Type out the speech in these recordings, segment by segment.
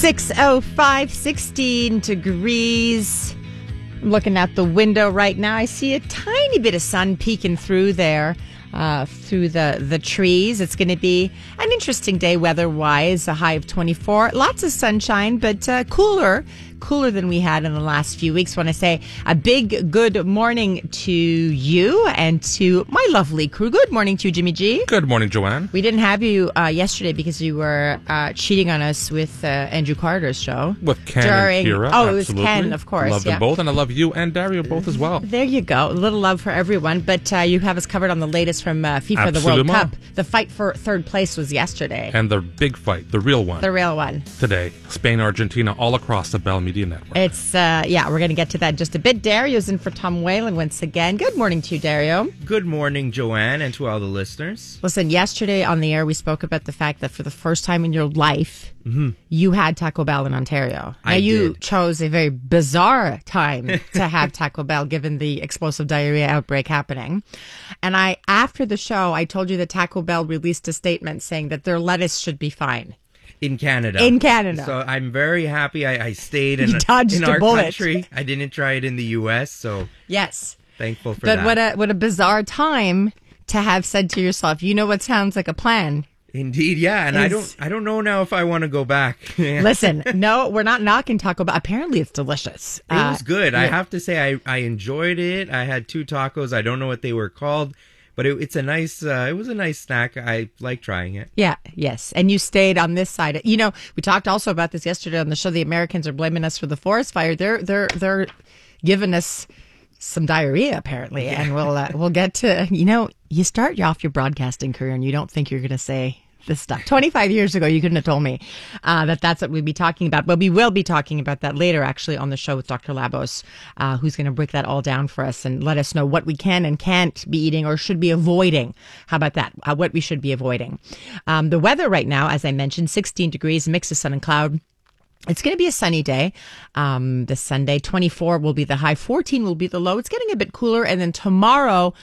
6:05, 16 degrees. I'm looking out the window right now. I see a tiny bit of sun peeking through there, through the trees. It's going to be an interesting day weather-wise, a high of 24. Lots of sunshine, but cooler than we had in the last few weeks. Want to say a big good morning to you and to my lovely crew. Good morning to you, Jimmy G. Good morning, Joanne. We didn't have you yesterday because you were cheating on us with Andrew Carter's show. With Ken and Kira. Oh, absolutely. It was Ken, of course. Love them both, and I love you and Dario both as well. There you go. A little love for everyone. But you have us covered on the latest from FIFA, the World Cup. The fight for third place was yesterday. And the big fight, the real one. The real one. Today. Spain, Argentina, all across the Bell Media Network. It's, we're going to get to that in just a bit. Dario's in for Tom Whalen once again. Good morning to you, Dario. Good morning, Joanne, and to all the listeners. Listen, yesterday on the air, we spoke about the fact that for the first time in your life, you had Taco Bell in Ontario. Now, you chose a very bizarre time to have Taco Bell, given the explosive diarrhea outbreak happening. And after the show, I told you that Taco Bell released a statement saying that their lettuce should be fine. In Canada. So I'm very happy I stayed in our country. I didn't try it in the U.S., so yes, thankful for that. But what a bizarre time to have said to yourself, you know what sounds like a plan? Indeed, yeah, and I don't know now if I want to go back. Listen, no, we're not knocking Taco Bell. Apparently, it's delicious. It was good. I have to say, I enjoyed it. I had 2 tacos. I don't know what they were called. But it was a nice snack. I like trying it. Yeah, yes. And you stayed on this side. You know, we talked also about this yesterday on the show. The Americans are blaming us for the forest fire. They're giving us some diarrhea, apparently. Yeah. And we'll get to, you start off your broadcasting career and you don't think you're going to say this stuff. 25 years ago, you couldn't have told me that's what we'd be talking about. But we will be talking about that later, actually, on the show with Dr. Labos, who's going to break that all down for us and let us know what we can and can't be eating or should be avoiding. How about that? What we should be avoiding. The weather right now, as I mentioned, 16 degrees, mix of sun and cloud. It's going to be a sunny day this Sunday. 24 will be the high. 14 will be the low. It's getting a bit cooler. And then tomorrow,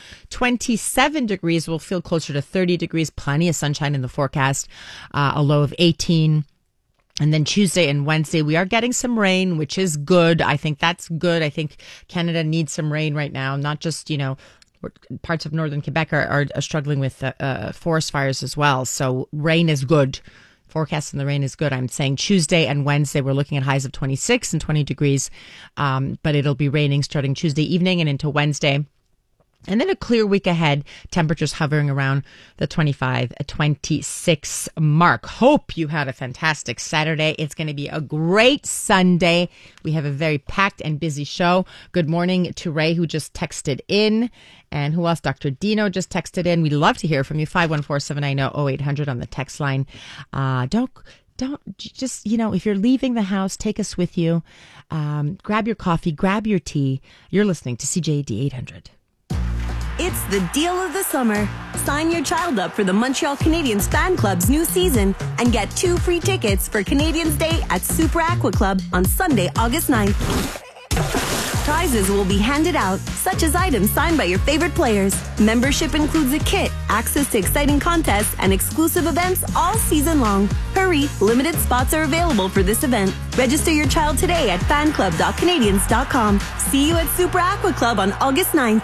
27 degrees will feel closer to 30 degrees. Plenty of sunshine in the forecast. A low of 18. And then Tuesday and Wednesday, we are getting some rain, which is good. I think that's good. I think Canada needs some rain right now. Not just, parts of northern Quebec are struggling with forest fires as well. So rain is good. Forecasting the rain is good. I'm saying Tuesday and Wednesday, we're looking at highs of 26 and 20 degrees. But it'll be raining starting Tuesday evening and into Wednesday. And then a clear week ahead, temperatures hovering around the 25-26 mark. Hope you had a fantastic Saturday. It's going to be a great Sunday. We have a very packed and busy show. Good morning to Ray, who just texted in. And who else? Dr. Dino just texted in. We'd love to hear from you. 514-790-0800 on the text line. Don't just, if you're leaving the house, take us with you. Grab your coffee, grab your tea. You're listening to CJAD 800. It's the deal of the summer. Sign your child up for the Montreal Canadiens Fan Club's new season and get 2 free tickets for Canadiens Day at Super Aqua Club on Sunday, August 9th. Prizes will be handed out, such as items signed by your favorite players. Membership includes a kit, access to exciting contests, and exclusive events all season long. Hurry, limited spots are available for this event. Register your child today at fanclub.canadiens.com. See you at Super Aqua Club on August 9th.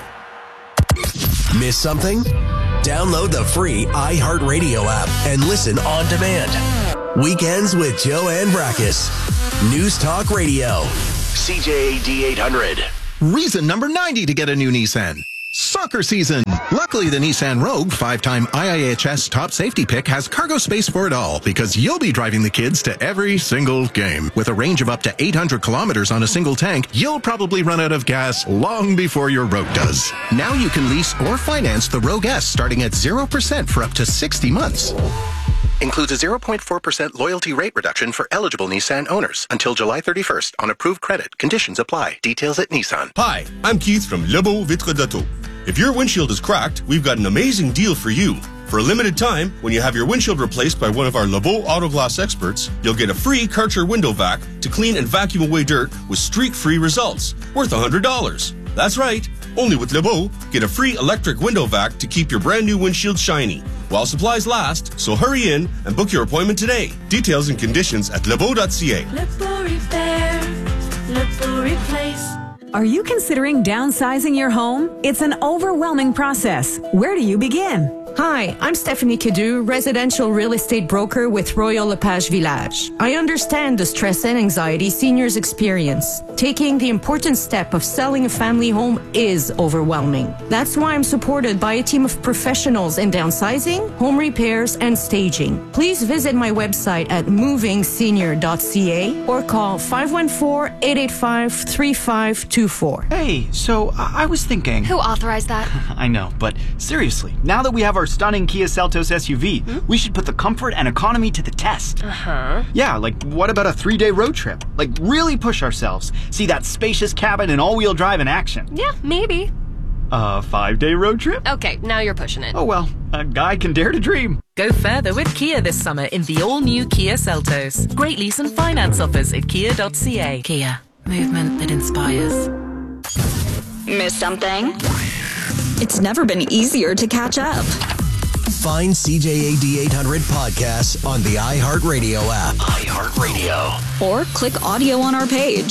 Miss something? Download the free iHeartRadio app and listen on demand. Weekends with Joanne Brackus. News Talk Radio. CJAD 800. Reason number 90 to get a new Nissan. Soccer season. Luckily, the Nissan Rogue, 5-time IIHS top safety pick, has cargo space for it all because you'll be driving the kids to every single game. With a range of up to 800 kilometers on a single tank, you'll probably run out of gas long before your Rogue does. Now you can lease or finance the Rogue S starting at 0% for up to 60 months. Includes a 0.4% loyalty rate reduction for eligible Nissan owners until July 31st on approved credit. Conditions apply. Details at Nissan. Hi, I'm Keith from Lebeau Vitre d'Auto. If your windshield is cracked, we've got an amazing deal for you. For a limited time, when you have your windshield replaced by one of our Lebeau Auto Glass experts, you'll get a free Karcher window vac to clean and vacuum away dirt with streak-free results, worth $100. That's right. Only with Lebeau, get a free electric window vac to keep your brand new windshield shiny. while supplies last, so hurry in and book your appointment today. Details and conditions at lebeau.ca. Lebeau Repair, Lebeau Replace. Are you considering downsizing your home? It's an overwhelming process. Where do you begin? Hi, I'm Stephanie Cadu, residential real estate broker with Royal LePage Village. I understand the stress and anxiety seniors experience. Taking the important step of selling a family home is overwhelming. That's why I'm supported by a team of professionals in downsizing, home repairs, and staging. Please visit my website at movingsenior.ca or call 514-885-3524. Hey, so I was thinking... Who authorized that? I know, but seriously, now that we have our stunning Kia Seltos SUV, we should put the comfort and economy to the test. Yeah, like what about a 3-day road trip? Like really push ourselves. See that spacious cabin and all-wheel drive in action. Yeah, maybe. A 5-day road trip? Okay, now you're pushing it. Oh well, a guy can dare to dream. Go further with Kia this summer in the all-new Kia Seltos. Great lease and finance offers at kia.ca. Kia, movement that inspires. Miss something? It's never been easier to catch up. Find CJAD 800 podcasts on the iHeartRadio app. iHeartRadio. Or click audio on our page.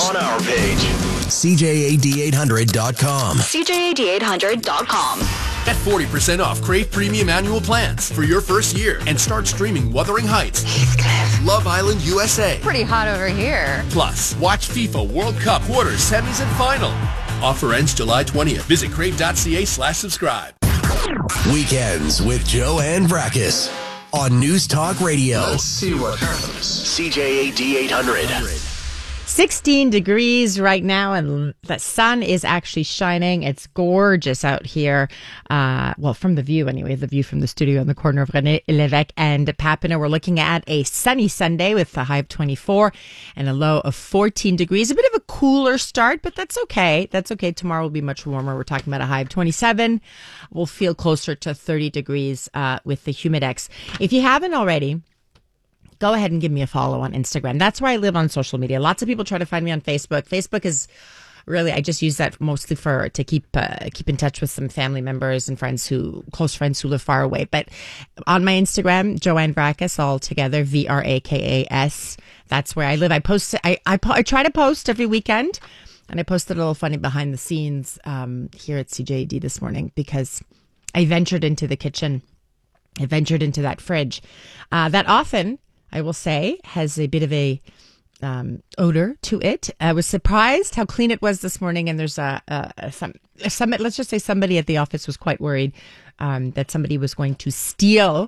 CJAD800.com. CJAD800.com. Get 40% off Crave Premium Annual Plans for your first year and start streaming Wuthering Heights, Love Island USA. Pretty hot over here. Plus, watch FIFA World Cup quarters, semis, and final. Offer ends July 20th. Visit crave.ca/subscribe. Weekends with Joanne Brackus on News Talk Radio. Let's see what happens. CJAD 800. 16 degrees right now, and the sun is actually shining. It's gorgeous out here. Well, from the view anyway, the view from the studio on the corner of René Lévesque and Papineau. We're looking at a sunny Sunday with a high of 24 and a low of 14 degrees. A bit of a cooler start, but that's okay. That's okay. Tomorrow will be much warmer. We're talking about a high of 27. We'll feel closer to 30 degrees with the Humidex. If you haven't already, go ahead and give me a follow on Instagram. That's where I live on social media. Lots of people try to find me on Facebook. Facebook is really, I just use that mostly to keep in touch with some family members and close friends who live far away. But on my Instagram, Joanne Brackus, all together, Vrakas. That's where I live. I post. I try to post every weekend, and I posted a little funny behind the scenes here at CJAD this morning because I ventured into the kitchen. I ventured into that fridge that often, I will say, has a bit of a odor to it. I was surprised how clean it was this morning, and there's let's just say somebody at the office was quite worried that somebody was going to steal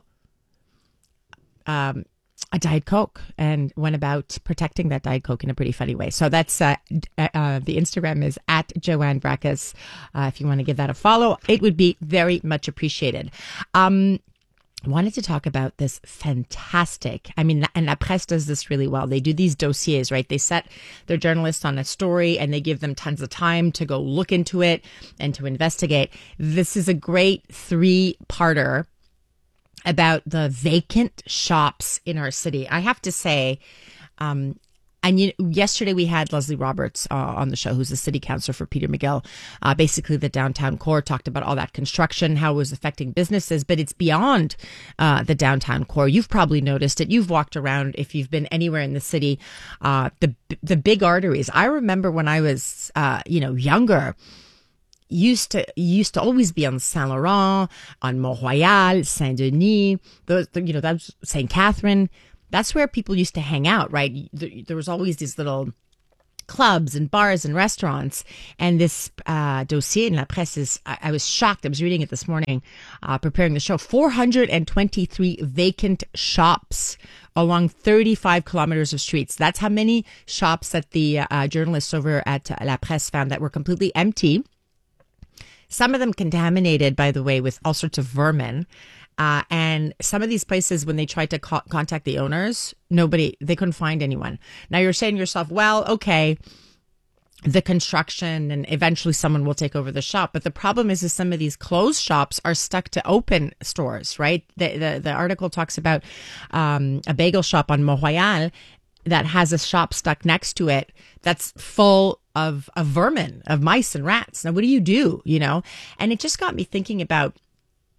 a Diet Coke and went about protecting that Diet Coke in a pretty funny way. So that's the Instagram is at Joanne Brackus. If you want to give that a follow, it would be very much appreciated. Wanted to talk about this fantastic, and La Presse does this really well. They do these dossiers, right? They set their journalists on a story and they give them tons of time to go look into it and to investigate. This is a great 3-parter about the vacant shops in our city. I have to say, yesterday we had Leslie Roberts on the show, who's the city councillor for Peter McGill. Basically, the downtown core talked about all that construction, how it was affecting businesses, but it's beyond the downtown core. You've probably noticed it. You've walked around if you've been anywhere in the city. The big arteries. I remember when I was younger. Used to always be on Saint Laurent, on Mont Royal, Saint Denis. That's Saint Catherine. That's where people used to hang out, right? There was always these little clubs and bars and restaurants. And this dossier in La Presse is, I was shocked. I was reading it this morning, preparing the show. 423 vacant shops along 35 kilometers of streets. That's how many shops that the journalists over at La Presse found that were completely empty. Some of them contaminated, by the way, with all sorts of vermin. And some of these places, when they tried to contact the owners, they couldn't find anyone. Now you're saying to yourself, well, okay, the construction and eventually someone will take over the shop. But the problem is some of these closed shops are stuck to open stores, right? The article talks about a bagel shop on Mont Royal that has a shop stuck next to it that's full of vermin, of mice and rats. Now, what do? And it just got me thinking about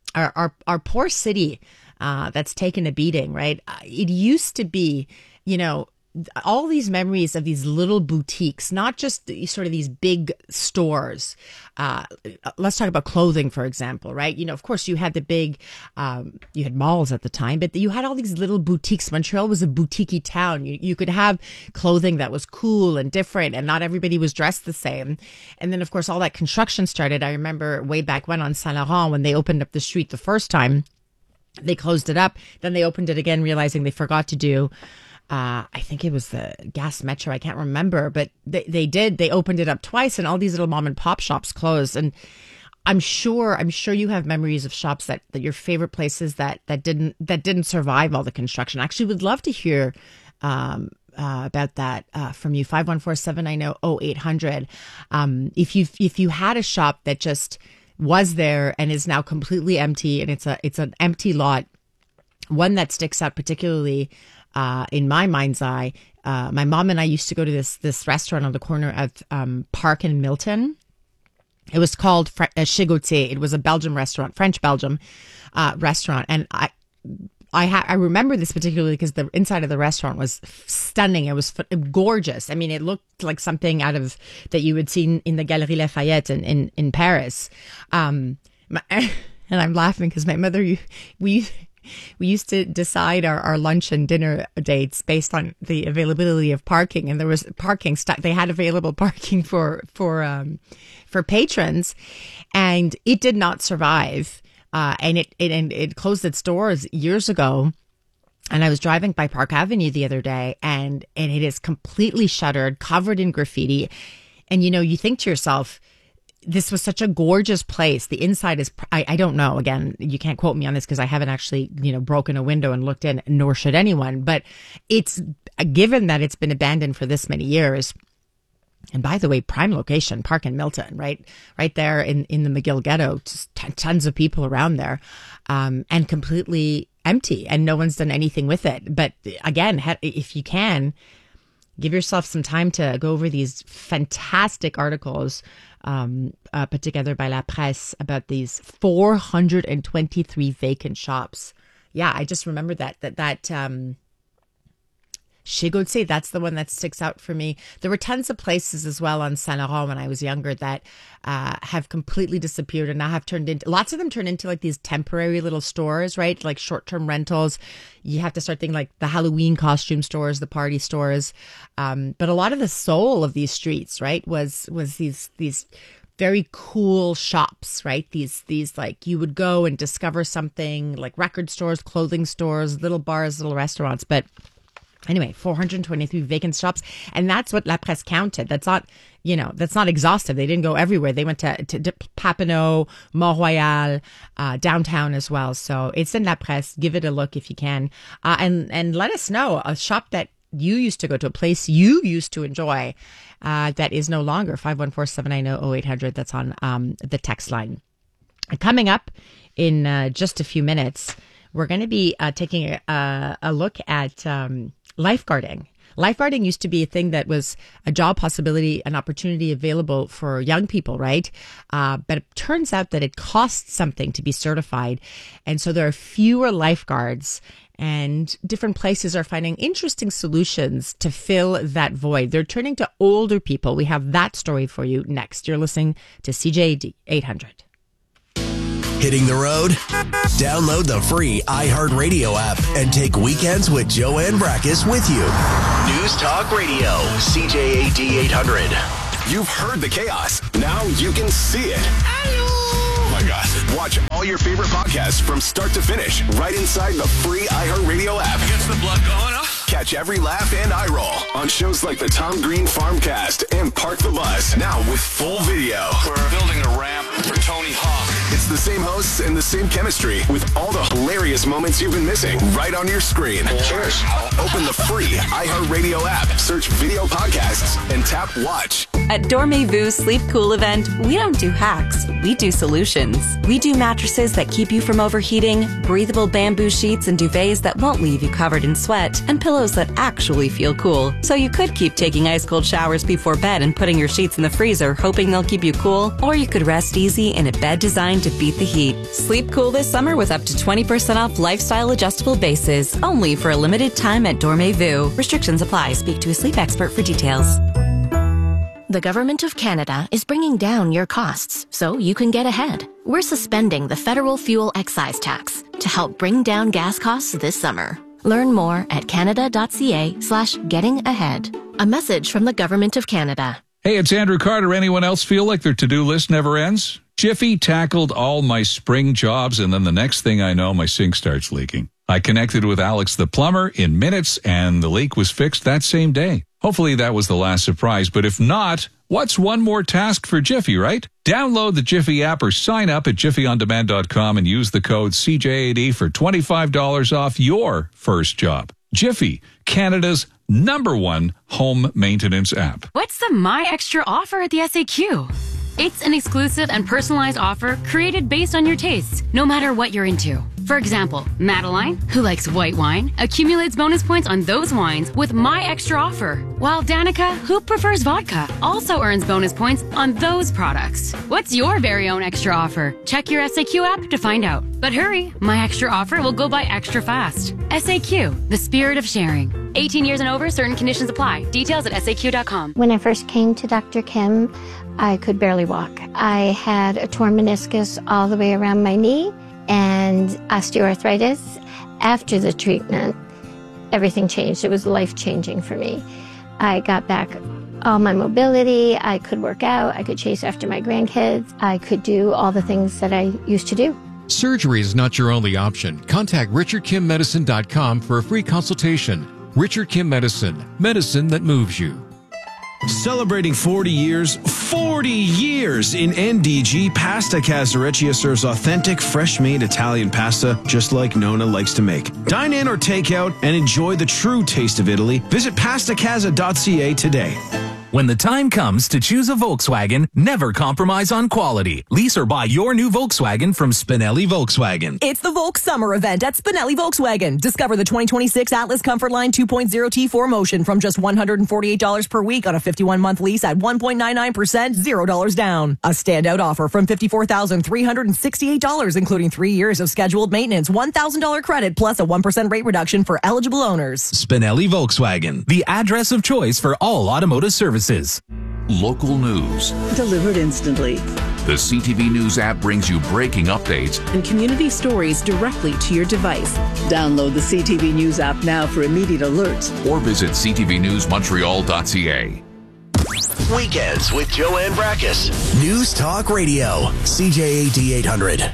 our poor city that's taken a beating, right? It used to be, all these memories of these little boutiques, not just sort of these big stores. Let's talk about clothing, for example, right? Of course, you had the big, you had malls at the time, but you had all these little boutiques. Montreal was a boutique-y town. You could have clothing that was cool and different, and not everybody was dressed the same. And then, of course, all that construction started. I remember way back when on Saint Laurent, when they opened up the street the first time, they closed it up. Then they opened it again, realizing they forgot to do I think it was the Gas Metro. I can't remember, but they opened it up twice, and all these little mom and pop shops closed. And I'm sure you have memories of shops that your favorite places that didn't survive all the construction. I actually would love to hear about that from you. 514-790-0800. If you had a shop that just was there and is now completely empty, and it's an empty lot, one that sticks out particularly in my mind's eye, my mom and I used to go to this restaurant on the corner of Park and Milton. It was called Chez Gauthier. It was a Belgian restaurant, French Belgium restaurant, and I remember this particularly because the inside of the restaurant was stunning. It was gorgeous. I mean, it looked like something out of that you would see in the Galerie Lafayette in Paris. And I'm laughing because my mother, we used to decide our lunch and dinner dates based on the availability of parking, and there was parking stuff. They had available parking for patrons, and it did not survive. And it closed its doors years ago. And I was driving by Park Avenue the other day, and it is completely shuttered, covered in graffiti. And you think to yourself, this was such a gorgeous place. The inside is, I don't know. Again, you can't quote me on this because I haven't actually, broken a window and looked in, nor should anyone. But it's given that it's been abandoned for this many years. And by the way, prime location, Park and Milton, right there in the McGill Ghetto, just tons of people around there, and completely empty, and no one's done anything with it. But again, if you can, give yourself some time to go over these fantastic articles put together by La Presse about these 423 vacant shops. Yeah, I just remember that Chez Gauthier, that's the one that sticks out for me. There were tons of places as well on Saint Laurent when I was younger that have completely disappeared and now have turned into, lots of them turn into like these temporary little stores, right? Like short-term rentals. You have to start thinking like the Halloween costume stores, the party stores. But a lot of the soul of these streets, right, was these very cool shops, right? These like you would go and discover something like record stores, clothing stores, little bars, little restaurants. But anyway, 423 vacant shops. And that's what La Presse counted. That's not, that's not exhaustive. They didn't go everywhere. They went to Papineau, Mont-Royal, downtown as well. So it's in La Presse. Give it a look if you can. And let us know a shop that you used to go to, a place you used to enjoy, that is no longer. 514-790-0800. That's on the text line. Coming up in just a few minutes, we're going to be taking a look at lifeguarding. Lifeguarding used to be a thing that was a job possibility, an opportunity available for young people, right? But it turns out that it costs something to be certified. And so there are fewer lifeguards, and different places are finding interesting solutions to fill that void. They're turning to older people. We have that story for you next. You're listening to CJAD 800. Hitting the road? Download the free iHeartRadio app and take Weekends with Joanne Brackus with you. News Talk Radio, CJAD 800. You've heard the chaos. Now you can see it. Oh my God. Watch all your favorite podcasts from start to finish right inside the free iHeartRadio app. Gets the blood going, huh? Catch every laugh and eye roll on shows like the Tom Green Farmcast and Park the Bus. Now with full video. We're building a ramp for Tony Hawk. It's the same hosts and the same chemistry with all the hilarious moments you've been missing right on your screen. Cheers. Open the free iHeartRadio app, search video podcasts, and tap watch. At Dormez-vous Sleep Cool event, we don't do hacks, we do solutions. We do mattresses that keep you from overheating, breathable bamboo sheets and duvets that won't leave you covered in sweat, and pillows that actually feel cool. So you could keep taking ice-cold showers before bed and putting your sheets in the freezer, hoping they'll keep you cool, or you could rest easy in a bed designed to beat the heat. Sleep cool this summer with up to 20% off lifestyle adjustable bases, only for a limited time at Dormez-vous. Restrictions apply. Speak to a sleep expert for details. The Government of Canada is bringing down your costs so you can get ahead. We're suspending the federal fuel excise tax to help bring down gas costs this summer. Learn more at canada.ca/gettingahead. A message from the Government of Canada. Hey, it's Andrew Carter. Anyone else feel like their to-do list never ends? Jiffy tackled all my spring jobs, and then the next thing I know, my sink starts leaking. I connected with Alex the plumber in minutes, and the leak was fixed that same day. Hopefully that was the last surprise, but if not, what's one more task for Jiffy, right? Download the Jiffy app or sign up at jiffyondemand.com and use the code CJAD for $25 off your first job. Jiffy, Canada's #1 home maintenance app. What's the My Extra offer at the SAQ? It's an exclusive and personalized offer created based on your tastes, no matter what you're into. For example, Madeline, who likes white wine, accumulates bonus points on those wines with My Extra offer, while Danica, who prefers vodka, also earns bonus points on those products. What's your very own extra offer? Check your SAQ app to find out. But hurry, My Extra offer will go by extra fast. SAQ, the spirit of sharing. 18 years and over, certain conditions apply. Details at SAQ.com. When I first came to Dr. Kim, I could barely walk. I had a torn meniscus all the way around my knee and osteoarthritis. After the treatment, everything changed. It was life-changing for me. I got back all my mobility. I could work out. I could chase after my grandkids. I could do all the things that I used to do. Surgery is not your only option. Contact RichardKimMedicine.com for a free consultation. Richard Kim Medicine, medicine that moves you. Celebrating 40 years in NDG, Pasta Casareccia serves authentic, fresh-made Italian pasta just like Nona likes to make. Dine in or take out and enjoy the true taste of Italy. Visit pastacasa.ca today. When the time comes to choose a Volkswagen, never compromise on quality. Lease or buy your new Volkswagen from Spinelli Volkswagen. It's the Volks Summer event at Spinelli Volkswagen. Discover the 2026 Atlas Comfort Line 2.0 T4 Motion from just $148 per week on a 51-month lease at 1.99%, $0 down. A standout offer from $54,368, including 3 years of scheduled maintenance, $1,000 credit, plus a 1% rate reduction for eligible owners. Spinelli Volkswagen, the address of choice for all automotive services. Local news. Delivered instantly. The CTV News app brings you breaking updates and community stories directly to your device. Download the CTV News app now for immediate alerts. Or visit ctvnewsmontreal.ca. Weekends with Joanne Brackus. News Talk Radio. CJAD 800.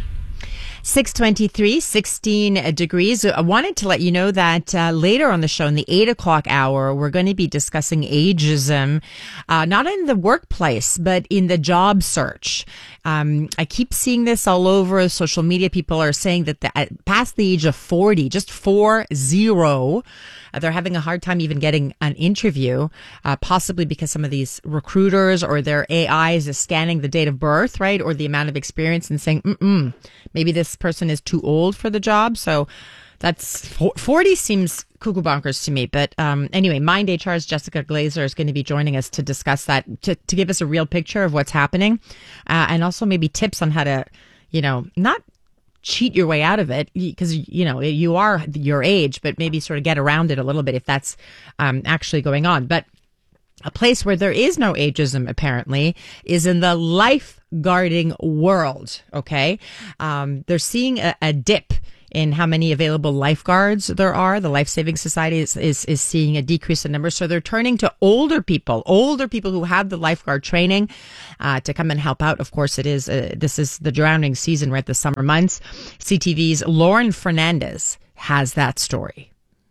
6:23, 16 degrees. I wanted to let you know that later on the show, in the 8 o'clock hour, we're going to be discussing ageism, not in the workplace, but in the job search. I keep seeing this all over social media. People are saying that past the age of 40, just 40, they're having a hard time even getting an interview, possibly because some of these recruiters or their AIs is scanning the date of birth, right? Or the amount of experience and saying, maybe this person is too old for the job. So that's 40 seems cuckoo bonkers to me. But anyway, Mind HR's Jessica Glazer is going to be joining us to discuss that, to give us a real picture of what's happening, and also maybe tips on how to, not cheat your way out of it, because you are your age, but maybe sort of get around it a little bit if that's actually going on. But a place where there is no ageism, apparently, is in the lifeguarding world. Okay, they're seeing a dip in how many available lifeguards there are. The Life Saving Society is seeing a decrease in numbers. So they're turning to older people who have the lifeguard training to come and help out. Of course, this is the drowning season, right? The summer months. CTV's Lauren Fernandez has that story.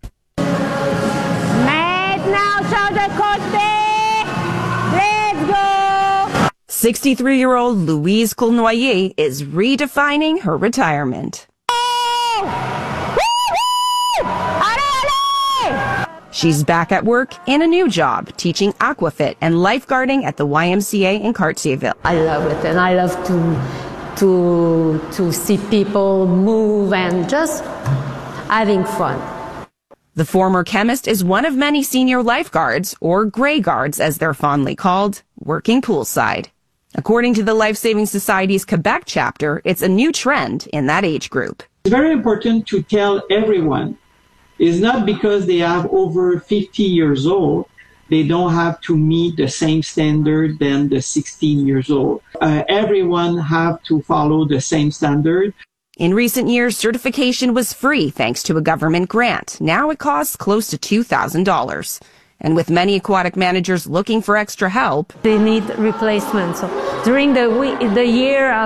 Maintenant sur le côté. Let's go. 63-year-old Louise Coulnoyer is redefining her retirement. She's back at work in a new job, teaching aquafit and lifeguarding at the YMCA in Cartierville. I love it, and I love to see people move and just having fun. The former chemist is one of many senior lifeguards, or gray guards as they're fondly called, working poolside. According to the Life Saving Society's Quebec chapter, it's a new trend in that age group. It's very important to tell everyone. It's not because they have over 50 years old, they don't have to meet the same standard than the 16 years old. Everyone have to follow the same standard. In recent years, certification was free thanks to a government grant. Now it costs close to $2,000. And with many aquatic managers looking for extra help, they need replacement. So during the year of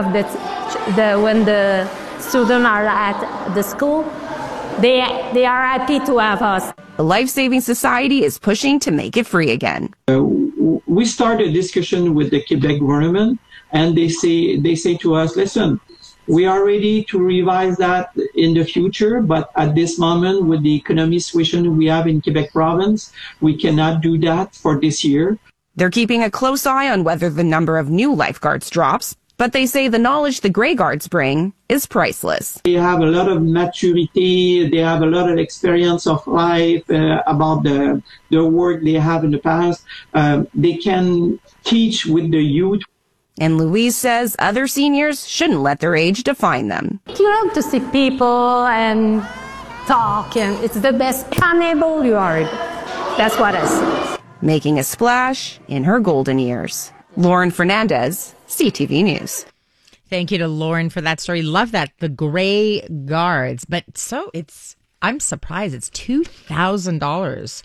when the students are at the school, they are happy to have us. The Life Saving Society is pushing to make it free again. We started a discussion with the Quebec government, and they say to us, listen, we are ready to revise that in the future, but at this moment, with the economic situation we have in Quebec province, we cannot do that for this year. They're keeping a close eye on whether the number of new lifeguards drops, but they say the knowledge the gray guards bring is priceless. They have a lot of maturity, they have a lot of experience of life about the work they have in the past. They can teach with the youth. And Louise says other seniors shouldn't let their age define them. You love to see people and talk, and it's the best enable you are. That's what I say. Making a splash in her golden years. Lauren Fernandez, CTV News. Thank you to Lauren for that story. Love that. The gray guards. But I'm surprised it's $2,000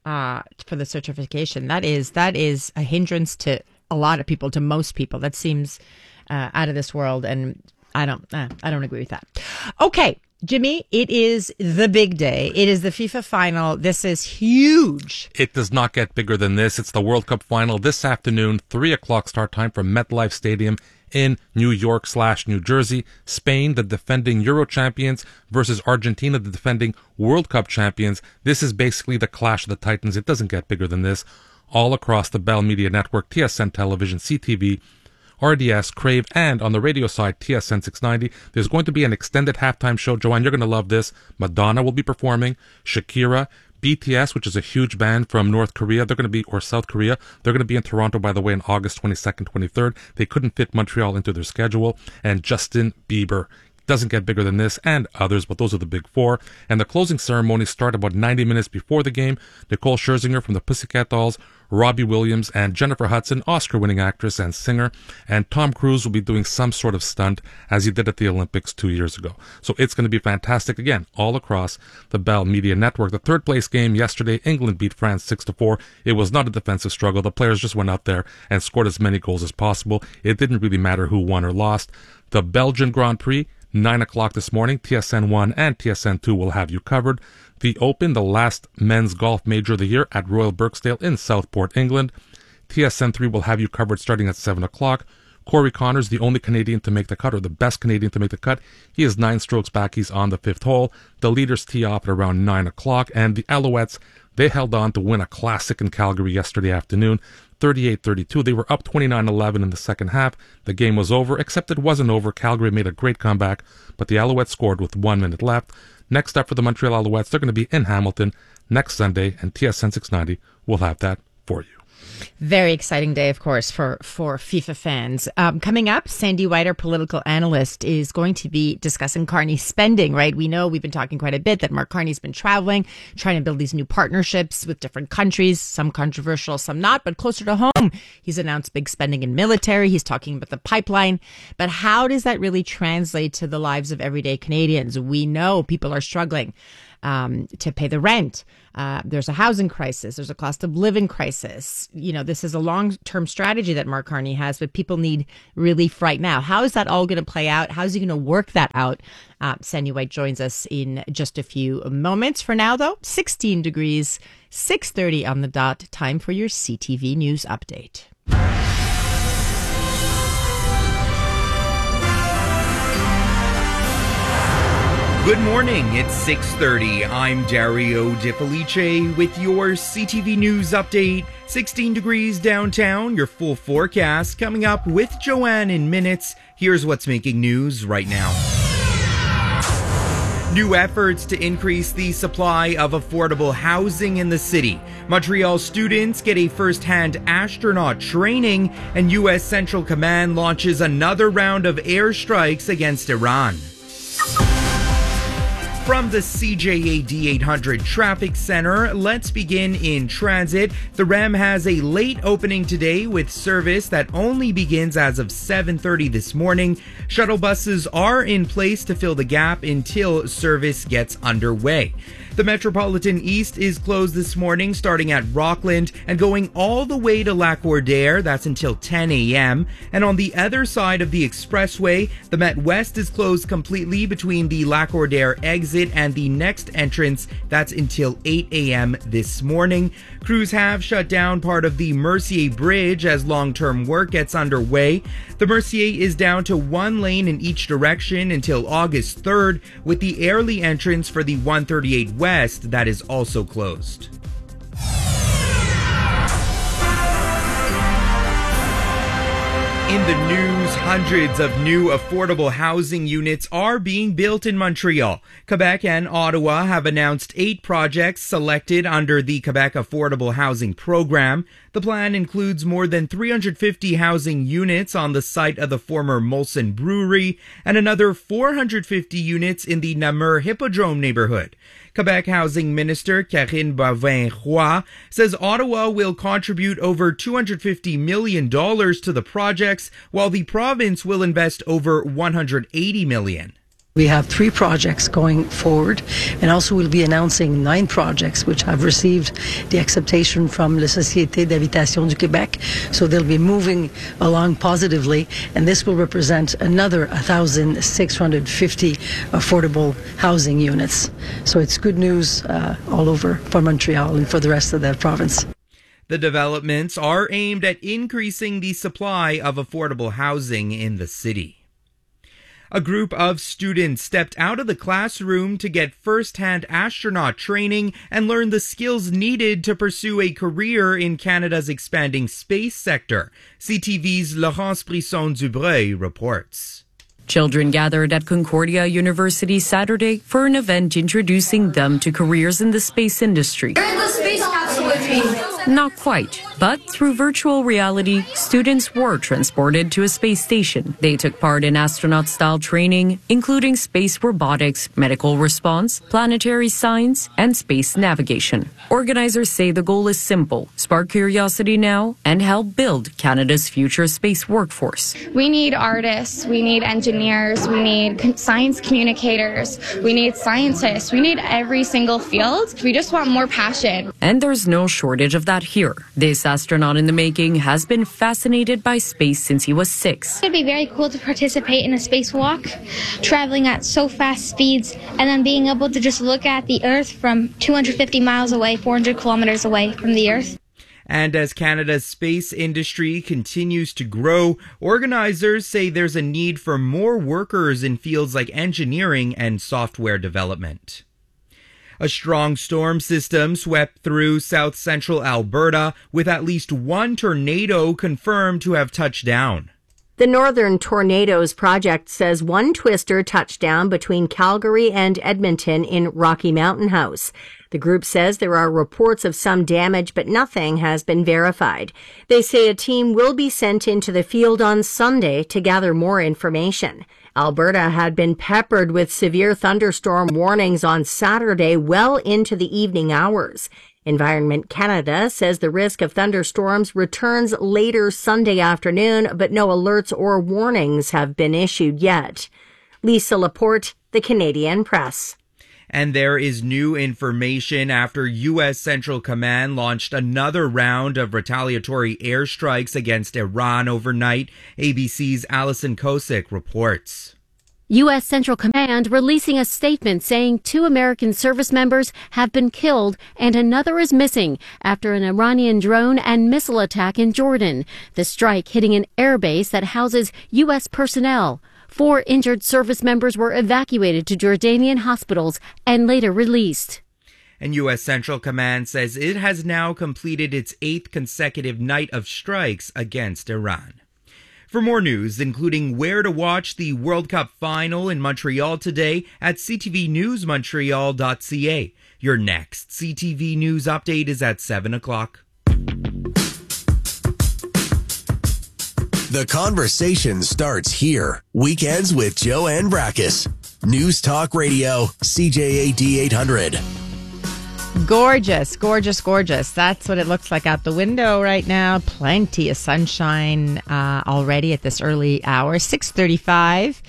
for the certification. That is a hindrance to a lot of people, to most people. That seems out of this world, and I don't agree with that. Okay, Jimmy, it is the big day. It is the FIFA final. This is huge. It does not get bigger than this. It's the World Cup final this afternoon, 3:00 start time from MetLife Stadium in New York/New Jersey. Spain, the defending Euro champions, versus Argentina, the defending World Cup champions. This is basically the clash of the Titans. It doesn't get bigger than this. All across the Bell Media Network, TSN Television, CTV, RDS, Crave, and on the radio side, TSN 690. There's going to be an extended halftime show. Joanne, you're going to love this. Madonna will be performing. Shakira, BTS, which is a huge band from North Korea, or South Korea. They're going to be in Toronto, by the way, on August 22nd, 23rd. They couldn't fit Montreal into their schedule. And Justin Bieber. Doesn't get bigger than this, and others, but those are the big four. And the closing ceremony started about 90 minutes before the game. Nicole Scherzinger from the Pussycat Dolls, Robbie Williams, and Jennifer Hudson, Oscar-winning actress and singer, and Tom Cruise will be doing some sort of stunt as he did at the Olympics 2 years ago. So it's going to be fantastic again, all across the Bell Media Network. The third place game yesterday, England beat France 6-4. It was not a defensive struggle. The players just went out there and scored as many goals as possible. It didn't really matter who won or lost. The Belgian Grand Prix, 9:00 this morning, TSN 1 and TSN 2 will have you covered. The Open, the last men's golf major of the year at Royal Birkdale in Southport, England. TSN 3 will have you covered starting at 7:00. Corey Connors, the only Canadian to make the cut, or the best Canadian to make the cut. He is 9 strokes back. He's on the 5th hole. The leaders tee off at around 9:00. And the Alouettes, they held on to win a classic in Calgary yesterday afternoon. 38-32. They were up 29-11 in the second half. The game was over, except it wasn't over. Calgary made a great comeback, but the Alouettes scored with 1 minute left. Next up for the Montreal Alouettes, they're going to be in Hamilton next Sunday, and TSN 690 will have that for you. Very exciting day, of course, for FIFA fans. Coming up, Sandy White, our political analyst, is going to be discussing Carney's spending, right? We know we've been talking quite a bit that Mark Carney's been traveling, trying to build these new partnerships with different countries, some controversial, some not, but closer to home. He's announced big spending in military. He's talking about the pipeline. But how does that really translate to the lives of everyday Canadians? We know people are struggling to pay the rent. There's a housing crisis. There's a cost of living crisis. You know, this is a long-term strategy that Mark Carney has, but people need relief right now. How is that all going to play out? How is he going to work that out? Sandy White joins us in just a few moments. For now, though, 16 degrees, 6:30 on the dot. Time for your CTV News update. Good morning, it's 6:30. I'm Dario Di Felice with your CTV News update. 16 degrees downtown, your full forecast coming up with Joanne in minutes. Here's what's making news right now. New efforts to increase the supply of affordable housing in the city. Montreal students get a first-hand astronaut training, and U.S. Central Command launches another round of airstrikes against Iran. From the CJA D800 Traffic Center, let's begin in transit. The REM has a late opening today with service that only begins as of 7:30 this morning. Shuttle buses are in place to fill the gap until service gets underway. The Metropolitan East is closed this morning starting at Rockland and going all the way to Lac-Cordaire. That's until 10 a.m. And on the other side of the expressway, the Met West is closed completely between the Lac-Cordaire exit and the next entrance. That's until 8 a.m. this morning. Crews have shut down part of the Mercier Bridge as long-term work gets underway. The Mercier is down to one lane in each direction until August 3rd, with the Airlie entrance for the 138 West that is also closed. In the news, hundreds of new affordable housing units are being built in Montreal. Quebec and Ottawa have announced 8 projects selected under the Quebec Affordable Housing Program. The plan includes more than 350 housing units on the site of the former Molson Brewery and another 450 units in the Namur Hippodrome neighborhood. Quebec Housing Minister Karine Bavin-Roy says Ottawa will contribute over $250 million to the projects, while the province will invest over $180 million. We have 3 projects going forward, and also we'll be announcing 9 projects which have received the acceptation from La Société d'Habitation du Québec. So they'll be moving along positively, and this will represent another 1,650 affordable housing units. So it's good news all over for Montreal and for the rest of the province. The developments are aimed at increasing the supply of affordable housing in the city. A group of students stepped out of the classroom to get first-hand astronaut training and learn the skills needed to pursue a career in Canada's expanding space sector. CTV's Laurence Brisson-Dubreuil reports. Children gathered at Concordia University Saturday for an event introducing them to careers in the space industry. You're in the space capsule with me. Not quite, but through virtual reality, students were transported to a space station. They took part in astronaut-style training, including space robotics, medical response, planetary science, and space navigation. Organizers say the goal is simple: spark curiosity now and help build Canada's future space workforce. We need artists, we need engineers, we need science communicators, we need scientists, we need every single field. We just want more passion. And there's no shortage of that here. This astronaut in the making has been fascinated by space since he was 6. It would be very cool to participate in a spacewalk, traveling at so fast speeds, and then being able to just look at the Earth from 250 miles away, 400 kilometers away from the Earth. And as Canada's space industry continues to grow, organizers say there's a need for more workers in fields like engineering and software development. A strong storm system swept through south-central Alberta, with at least one tornado confirmed to have touched down. The Northern Tornadoes Project says one twister touched down between Calgary and Edmonton in Rocky Mountain House. The group says there are reports of some damage, but nothing has been verified. They say a team will be sent into the field on Sunday to gather more information. Alberta had been peppered with severe thunderstorm warnings on Saturday well into the evening hours. Environment Canada says the risk of thunderstorms returns later Sunday afternoon, but no alerts or warnings have been issued yet. Lisa Laporte, The Canadian Press. And there is new information after U.S. Central Command launched another round of retaliatory airstrikes against Iran overnight. ABC's Alison Kosick reports. U.S. Central Command releasing a statement saying 2 American service members have been killed and another is missing after an Iranian drone and missile attack in Jordan. The strike hitting an airbase that houses U.S. personnel. 4 injured service members were evacuated to Jordanian hospitals and later released. And U.S. Central Command says it has now completed its 8th consecutive night of strikes against Iran. For more news, including where to watch the World Cup final in Montreal today at ctvnewsmontreal.ca. Your next CTV News update is at 7 o'clock. The conversation starts here. Weekends with Joanne Brackus. News Talk Radio, CJAD 800. Gorgeous, gorgeous, gorgeous. That's what it looks like out the window right now. Plenty of sunshine already at this early hour. 6:35,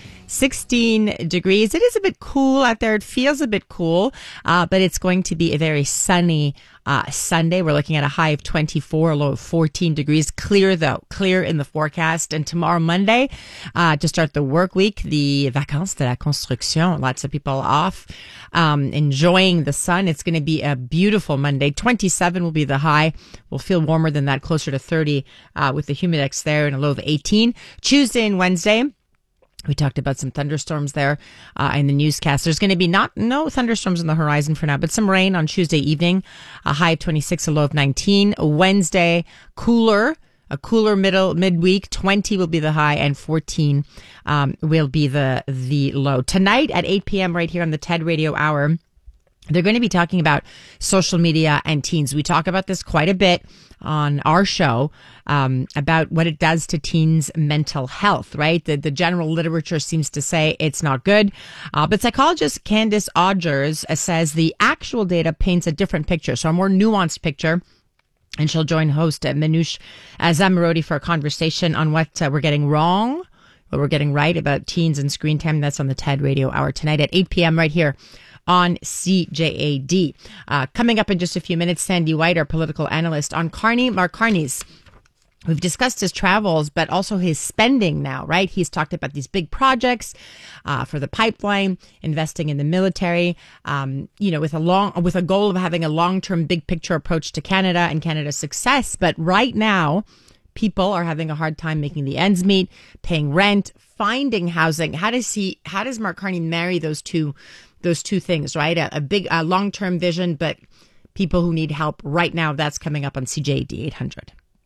16 degrees. It is a bit cool out there. It feels a bit cool, but it's going to be a very sunny Sunday. We're looking at a high of 24, a low of 14 degrees. Clear, though. Clear in the forecast. And tomorrow, Monday, to start the work week, the vacances de la construction. Lots of people off, enjoying the sun. It's going to be a beautiful Monday. 27 will be the high. We'll feel warmer than that, closer to 30 with the humidex there, and a low of 18. Tuesday and Wednesday, we talked about some thunderstorms there in the newscast. There's going to be no thunderstorms on the horizon for now, but some rain on Tuesday evening, a high of 26, a low of 19. Wednesday, cooler. A cooler midweek. 20 will be the high, and 14 will be the low. Tonight at 8 p.m. right here on the TED Radio Hour, they're going to be talking about social media and teens. We talk about this quite a bit on our show, about what it does to teens' mental health, right? The general literature seems to say it's not good. But psychologist Candice Odgers says the actual data paints a different picture, so a more nuanced picture. And she'll join host Manoush Zomorodi for a conversation on what we're getting wrong, what we're getting right about teens and screen time. That's on the TED Radio Hour tonight at 8 p.m. right here on CJAD. Coming up in just a few minutes, Sandy White, our political analyst, on Mark Carney's. We've discussed his travels, but also his spending now, right? He's talked about these big projects for the pipeline, investing in the military, with a goal of having a long-term big picture approach to Canada and Canada's success. But right now, people are having a hard time making the ends meet, paying rent, finding housing. How does Mark Carney marry those two things, right? A big long-term vision, but people who need help right now. That's coming up on CJAD 800.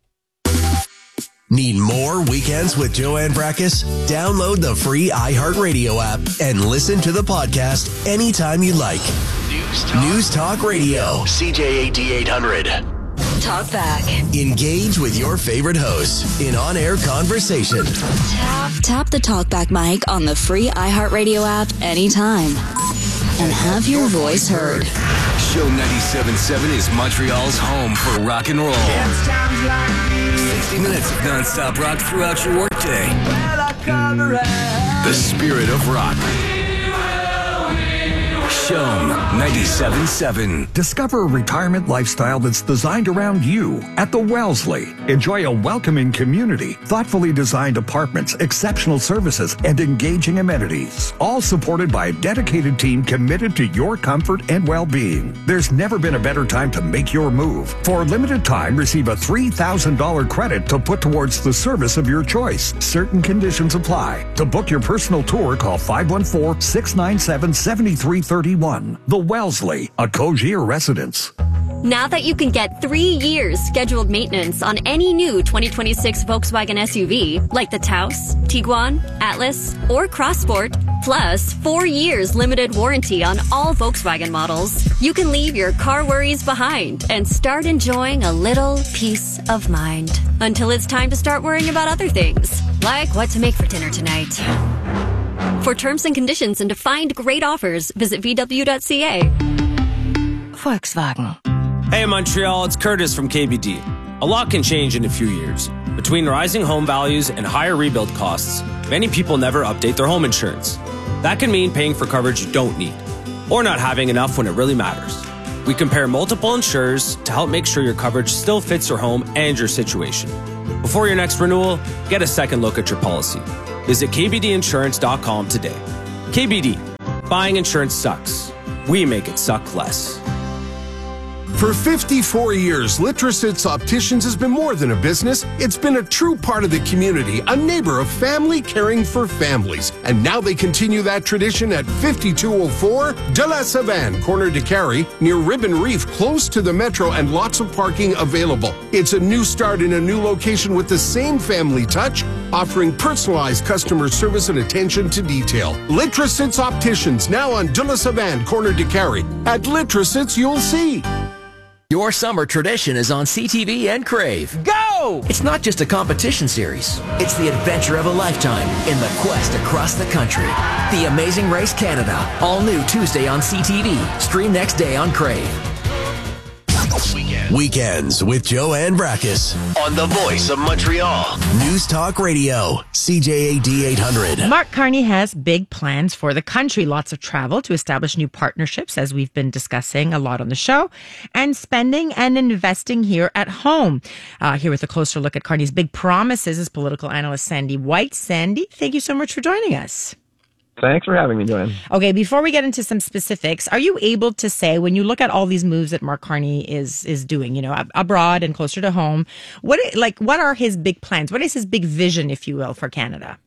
Need more Weekends with Joanne Brackus? Download the free iHeartRadio app and listen to the podcast anytime you like. News Talk Radio, CJAD 800. Talk back. Engage with your favorite hosts in on-air conversation. Tap the talkback mic on the free iHeartRadio app anytime. And have your voice heard. Show 97.7 is Montreal's home for rock and roll. 60 minutes of non-stop rock throughout your workday. The spirit of rock. Show 97.7. Discover a retirement lifestyle that's designed around you at the Wellesley. Enjoy a welcoming community, thoughtfully designed apartments, exceptional services, and engaging amenities. All supported by a dedicated team committed to your comfort and well-being. There's never been a better time to make your move. For a limited time, receive a $3,000 credit to put towards the service of your choice. Certain conditions apply. To book your personal tour, call 514-697-7331. The Wellesley, a Cogir residence. Now that you can get 3 years scheduled maintenance on any new 2026 Volkswagen SUV, like the Taos, Tiguan, Atlas, or Crossport, plus 4 years limited warranty on all Volkswagen models, you can leave your car worries behind and start enjoying a little peace of mind. Until it's time to start worrying about other things, like what to make for dinner tonight. For terms and conditions and to find great offers, visit VW.ca. Volkswagen. Hey Montreal, it's Curtis from KBD. A lot can change in a few years. Between rising home values and higher rebuild costs, many people never update their home insurance. That can mean paying for coverage you don't need, or not having enough when it really matters. We compare multiple insurers to help make sure your coverage still fits your home and your situation. Before your next renewal, get a second look at your policy. Visit KBDinsurance.com today. KBD. Buying insurance sucks. We make it suck less. For 54 years, Litrositz Opticians has been more than a business. It's been a true part of the community, a neighbor of family caring for families. And now they continue that tradition at 5204 De La Savane, corner de Carrie, near Ribbon Reef, close to the metro and lots of parking available. It's a new start in a new location with the same family touch, offering personalized customer service and attention to detail. Litrositz Opticians, now on De La Savane, corner de Carrie. At Litrositz, you'll see. Your summer tradition is on CTV and Crave. Go! It's not just a competition series. It's the adventure of a lifetime in the quest across the country. The Amazing Race Canada. All new Tuesday on CTV. Stream next day on Crave. Weekends with Joanne Brakis on the voice of Montreal. News Talk Radio, CJAD 800. Mark Carney has big plans for the country. Lots of travel to establish new partnerships, as we've been discussing a lot on the show, and spending and investing here at home. Here with a closer look at Carney's big promises is political analyst Sandy White. Sandy, thank you so much for joining us. Thanks for having me, Joanne. Okay, before we get into some specifics, are you able to say, when you look at all these moves that Mark Carney is doing, abroad and closer to home, what are his big plans? What is his big vision, if you will, for Canada?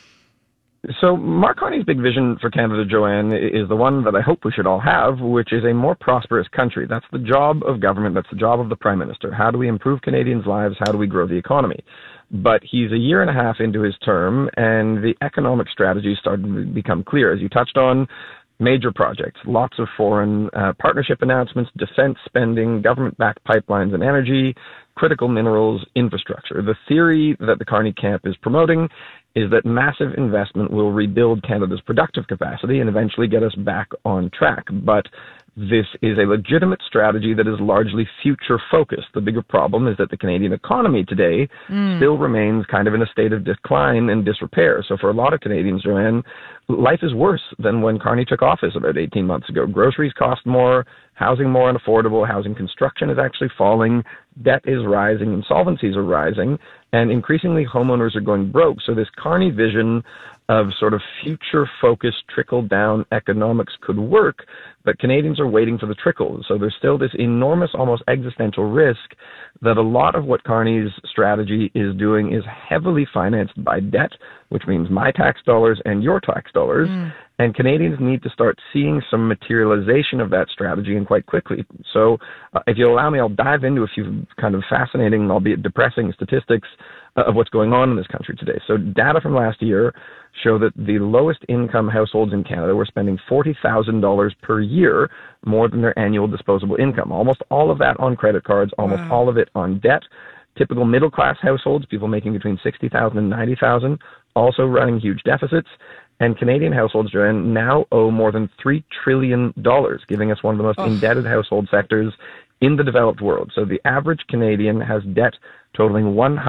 So Mark Carney's big vision for Canada, Joanne, is the one that I hope we should all have, which is a more prosperous country. That's the job of government. That's the job of the Prime Minister. How do we improve Canadians' lives? How do we grow the economy? But he's a year and a half into his term, and the economic strategy is starting to become clear. As you touched on, major projects, lots of foreign partnership announcements, defense spending, government-backed pipelines and energy, critical minerals, infrastructure. The theory that the Carney camp is promoting is that massive investment will rebuild Canada's productive capacity and eventually get us back on track. But this is a legitimate strategy that is largely future-focused. The bigger problem is that the Canadian economy today still remains kind of in a state of decline and disrepair. So for a lot of Canadians, Joanne, life is worse than when Carney took office about 18 months ago. Groceries cost more, housing more unaffordable, housing construction is actually falling, debt is rising, insolvencies are rising, and increasingly homeowners are going broke. So this Carney vision of sort of future-focused trickle-down economics could work, but Canadians are waiting for the trickle. So there's still this enormous, almost existential risk that a lot of what Carney's strategy is doing is heavily financed by debt, which means my tax dollars and your tax dollars. And Canadians need to start seeing some materialization of that strategy, and quite quickly. So if you'll allow me, I'll dive into a few kind of fascinating, albeit depressing statistics of what's going on in this country today. So data from last year show that the lowest income households in Canada were spending $40,000 per year more than their annual disposable income. Almost all of that on credit cards, almost all of it on debt. Typical middle-class households, people making between $60,000 and $90,000, also running huge deficits. And Canadian households, Joanne, now owe more than $3 trillion, giving us one of the most indebted household sectors in the developed world. So the average Canadian has debt totaling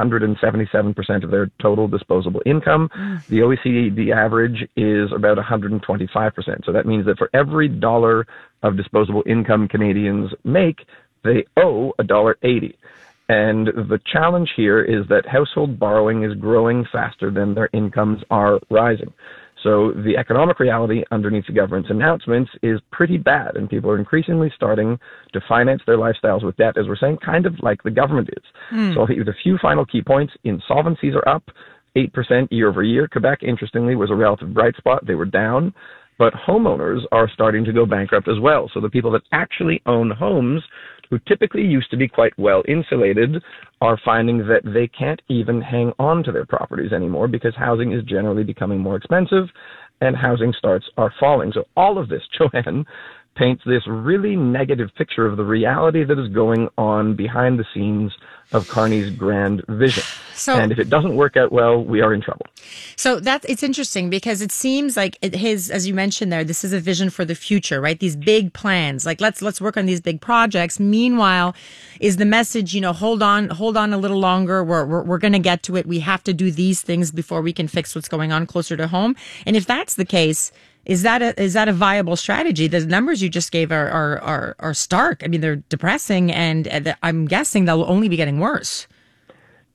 177% of their total disposable income. The OECD average is about 125%. So that means that for every dollar of disposable income Canadians make, they owe $1.80. And the challenge here is that household borrowing is growing faster than their incomes are rising. So the economic reality underneath the government's announcements is pretty bad, and people are increasingly starting to finance their lifestyles with debt, as we're saying, kind of like the government is. So I'll hit you with a few final key points. Insolvencies are up 8% year over year. Quebec, interestingly, was a relative bright spot. They were down. But homeowners are starting to go bankrupt as well. So the people that actually own homes, who typically used to be quite well insulated, are finding that they can't even hang on to their properties anymore because housing is generally becoming more expensive and housing starts are falling. So all of this, Joanne, paints this really negative picture of the reality that is going on behind the scenes of Carney's grand vision. And if it doesn't work out well, we are in trouble. So it's interesting because it seems like as you mentioned there, this is a vision for the future, right? These big plans, like let's work on these big projects. Meanwhile, is the message, hold on a little longer. We're going to get to it. We have to do these things before we can fix what's going on closer to home. And if that's the case, is that a viable strategy? The numbers you just gave are stark. I mean, they're depressing, and I'm guessing they'll only be getting worse.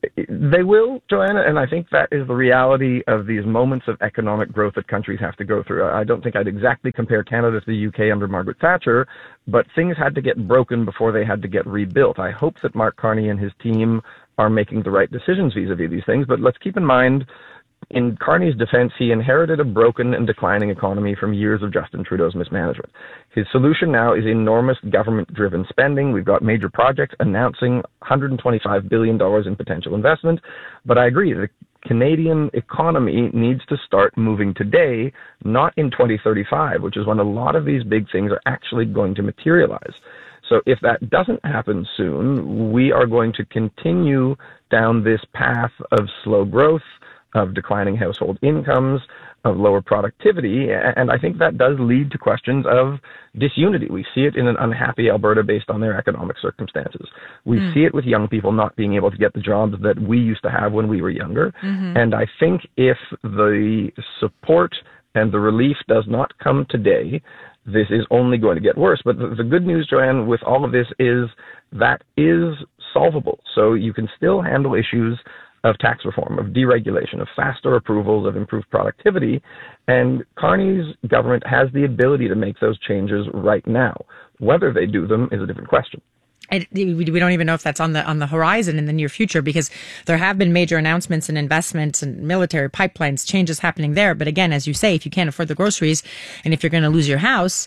They will, Joanna, and I think that is the reality of these moments of economic growth that countries have to go through. I don't think I'd exactly compare Canada to the UK under Margaret Thatcher, but things had to get broken before they had to get rebuilt. I hope that Mark Carney and his team are making the right decisions vis-a-vis these things, but let's keep in mind, in Carney's defense, he inherited a broken and declining economy from years of Justin Trudeau's mismanagement. His solution now is enormous government-driven spending. We've got major projects announcing $125 billion in potential investment. But I agree, the Canadian economy needs to start moving today, not in 2035, which is when a lot of these big things are actually going to materialize. So if that doesn't happen soon, we are going to continue down this path of slow growth, of declining household incomes, of lower productivity, and I think that does lead to questions of disunity. We see it in an unhappy Alberta based on their economic circumstances. We see it with young people not being able to get the jobs that we used to have when we were younger, and I think if the support and the relief does not come today, this is only going to get worse. But the good news, Joanne, with all of this is that is solvable. So you can still handle issues of tax reform, of deregulation, of faster approvals, of improved productivity. And Carney's government has the ability to make those changes right now. Whether they do them is a different question. We don't even know if that's on the horizon in the near future, because there have been major announcements and investments and military pipelines, changes happening there. But again, as you say, if you can't afford the groceries and if you're going to lose your house,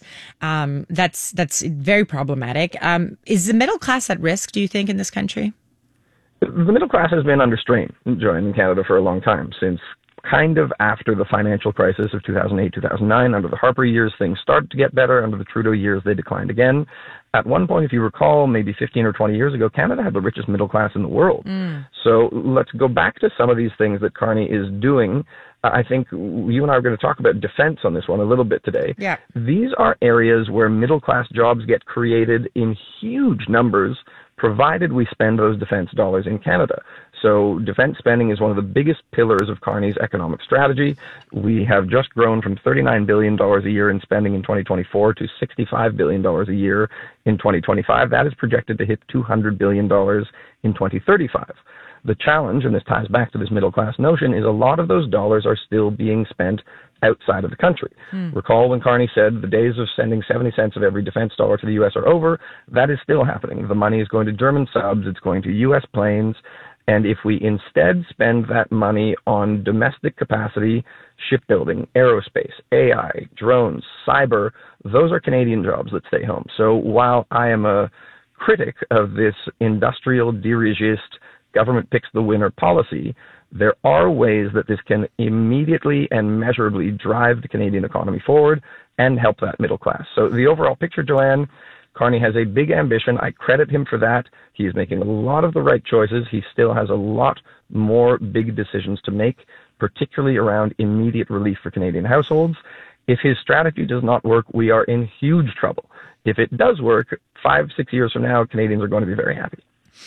that's very problematic. Is the middle class at risk, do you think, in this country? The middle class has been under strain, Joanne, in Canada for a long time, since kind of after the financial crisis of 2008, 2009. Under the Harper years, things started to get better. Under the Trudeau years, they declined again. At one point, if you recall, maybe 15 or 20 years ago, Canada had the richest middle class in the world. So let's go back to some of these things that Carney is doing. I think you and I are going to talk about defense on this one a little bit today. Yeah. These are areas where middle class jobs get created in huge numbers, provided we spend those defense dollars in Canada. So defense spending is one of the biggest pillars of Carney's economic strategy. We have just grown from $39 billion a year in spending in 2024 to $65 billion a year in 2025. That is projected to hit $200 billion in 2035. The challenge, and this ties back to this middle class notion, is a lot of those dollars are still being spent outside of the country. Recall when Carney said the days of sending 70 cents of every defense dollar to the U.S. are over. That is still happening. The money is going to German subs, it's going to U.S. planes, and if we instead spend that money on domestic capacity, shipbuilding, aerospace, AI, drones, cyber, those are Canadian jobs that stay home. So while I am a critic of this industrial dirigist government picks the winner policy, there are ways that this can immediately and measurably drive the Canadian economy forward and help that middle class. So the overall picture, Joanne, Carney has a big ambition. I credit him for that. He is making a lot of the right choices. He still has a lot more big decisions to make, particularly around immediate relief for Canadian households. If his strategy does not work, we are in huge trouble. If it does work, 5-6 years from now, Canadians are going to be very happy.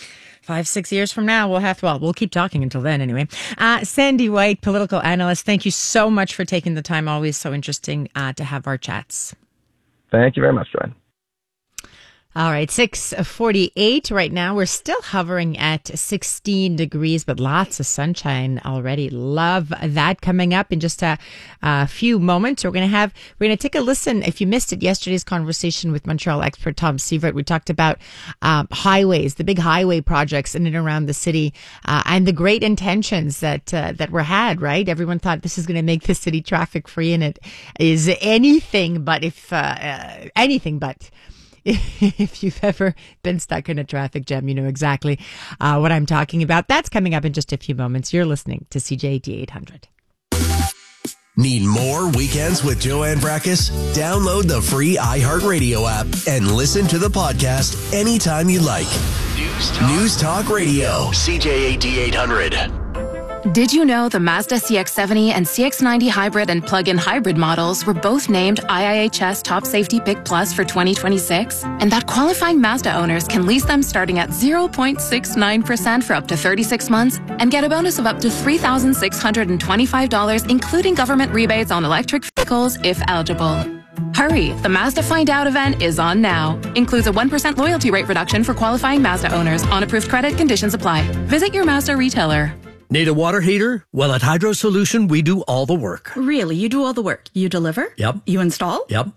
5-6 years from now, we'll keep talking until then anyway. Sandy White, political analyst, thank you so much for taking the time. Always so interesting to have our chats. Thank you very much, Joanne. All right, 6:48 right now. We're still hovering at 16 degrees, but lots of sunshine already. Love that. Coming up in just a few moments, we're going to take a listen. If you missed it, yesterday's conversation with Montreal expert Tom Sievert, we talked about highways, the big highway projects in and around the city, and the great intentions that were had. Right, everyone thought this is going to make the city traffic free, and it is anything but. If you've ever been stuck in a traffic jam, you know exactly what I'm talking about. That's coming up in just a few moments. You're listening to CJAD 800. Need more Weekends with Joanne Brackus? Download the free iHeartRadio app and listen to the podcast anytime you like. News Talk Radio, CJAD 800. Did you know the Mazda CX-70 and CX-90 hybrid and plug-in hybrid models were both named IIHS Top Safety Pick Plus for 2026? And that qualifying Mazda owners can lease them starting at 0.69% for up to 36 months and get a bonus of up to $3,625, including government rebates on electric vehicles if eligible. Hurry, the Mazda Find Out event is on now. Includes a 1% loyalty rate reduction for qualifying Mazda owners. On approved credit, conditions apply. Visit your Mazda retailer. Need a water heater? Well, at Hydro Solution, we do all the work. Really? You do all the work? You deliver? Yep. You install? Yep.